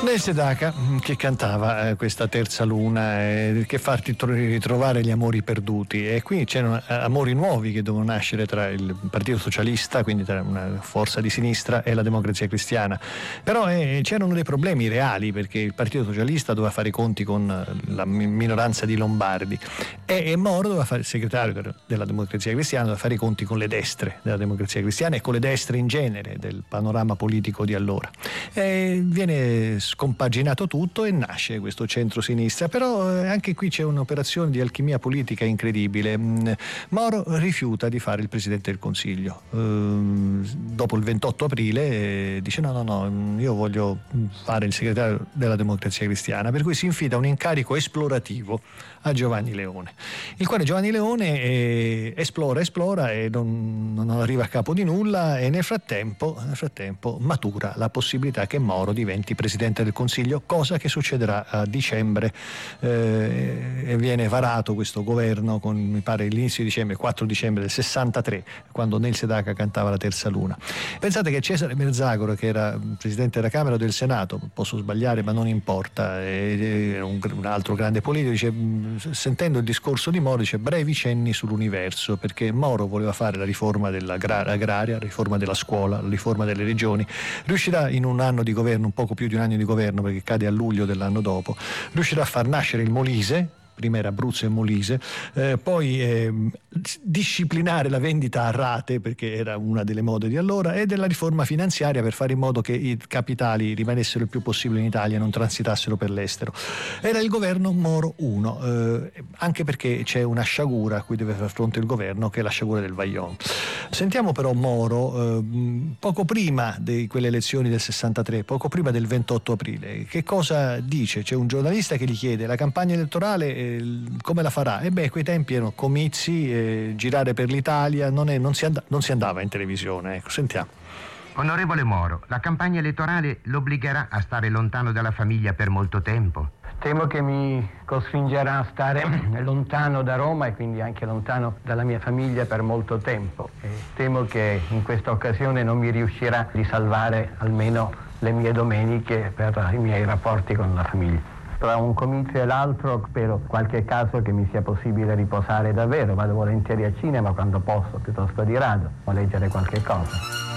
Nel Sedaka che cantava questa terza luna che fa ritrovare gli amori perduti, e qui c'erano amori nuovi che dovevano nascere tra il Partito Socialista, quindi tra una forza di sinistra, e la Democrazia Cristiana. Però c'erano dei problemi reali, perché il Partito Socialista doveva fare i conti con la minoranza di Lombardi e Moro doveva fare il segretario della Democrazia Cristiana, doveva fare i conti con le destre della Democrazia Cristiana e con le destre in genere del panorama politico di allora. Viene scompaginato tutto e nasce questo centro-sinistra, però anche qui c'è un'operazione di alchimia politica incredibile. Moro rifiuta di fare il Presidente del Consiglio. Dopo il 28 aprile dice no, io voglio fare il segretario della Democrazia Cristiana, per cui si infida un incarico esplorativo a Giovanni Leone, il quale Giovanni Leone esplora e non arriva a capo di nulla, e nel frattempo matura la possibilità che Moro diventi Presidente del Consiglio, cosa che succederà a dicembre, e viene varato questo governo con, mi pare, l'inizio di dicembre, 4 dicembre del 63, quando nel Sedaka cantava la terza luna. Pensate che Cesare Merzagora, che era Presidente della Camera o del Senato, posso sbagliare ma non importa, era un altro grande politico, dice, sentendo il discorso di Moro, dice brevi cenni sull'universo, perché Moro voleva fare la riforma agraria, la riforma della scuola, la riforma delle regioni. Riuscirà in un anno di governo, un poco più di un anno di governo, perché cade a luglio dell'anno dopo, riuscirà a far nascere il Molise, prima era Abruzzo e Molise, poi disciplinare la vendita a rate, perché era una delle mode di allora, e della riforma finanziaria per fare in modo che i capitali rimanessero il più possibile in Italia e non transitassero per l'estero. Era il governo Moro 1, anche perché c'è una sciagura a cui deve far fronte il governo, che è la sciagura del Vajont. Sentiamo però Moro poco prima di quelle elezioni del 63, poco prima del 28 aprile, che cosa dice? C'è un giornalista che gli chiede: la campagna elettorale come la farà? A quei tempi erano comizi, girare per l'Italia, non si andava in televisione. Ecco, sentiamo. Onorevole Moro, la campagna elettorale l'obbligherà a stare lontano dalla famiglia per molto tempo? Temo che mi costringerà a stare lontano da Roma e quindi anche lontano dalla mia famiglia per molto tempo. E temo che in questa occasione non mi riuscirà di salvare almeno le mie domeniche per i miei rapporti con la famiglia. Tra un comizio e l'altro spero qualche caso che mi sia possibile riposare davvero. Vado volentieri al cinema quando posso, piuttosto di rado, o leggere qualche cosa.